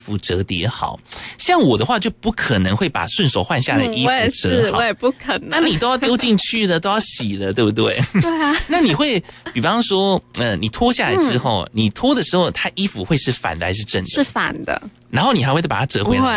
服折叠好，像我的话就不可能会把顺手换下来的衣服折好， 我也不可能。 那你都要丢进去了，都要洗了，对不对？ 对啊。 那你会，比方说，你脱下来之后，你脱的时候，它衣服会是反的还是正的？ 是反的。 然后你还会再把它折回来